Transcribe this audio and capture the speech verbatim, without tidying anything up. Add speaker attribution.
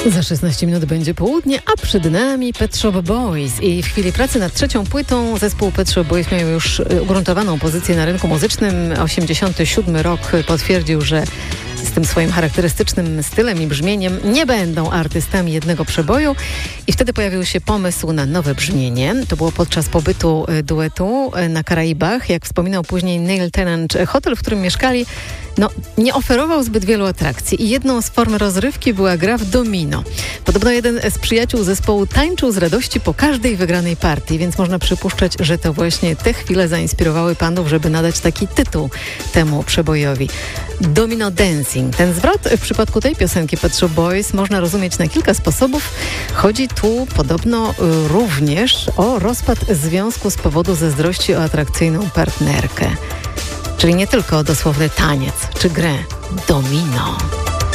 Speaker 1: Za szesnaście minut będzie południe, a przed nami Pet Shop Boys. I w chwili pracy nad trzecią płytą zespół Pet Shop Boys miał już ugruntowaną pozycję na rynku muzycznym. osiemdziesiąty siódmy rok potwierdził, że z tym swoim charakterystycznym stylem i brzmieniem nie będą artystami jednego przeboju. I wtedy pojawił się pomysł na nowe brzmienie. To było podczas pobytu duetu na Karaibach. Jak wspominał później Neil Tennant, hotel, w którym mieszkali, no, nie oferował zbyt wielu atrakcji i jedną z form rozrywki była gra w domino. Podobno jeden z przyjaciół zespołu tańczył z radości po każdej wygranej partii, więc można przypuszczać, że to właśnie te chwile zainspirowały panów, żeby nadać taki tytuł temu przebojowi. Domino Dancing. Ten zwrot w przypadku tej piosenki Pet Shop Boys można rozumieć na kilka sposobów. Chodzi tu podobno również o rozpad związku z powodu zazdrości o atrakcyjną partnerkę. Czyli nie tylko o dosłowny taniec czy grę domino.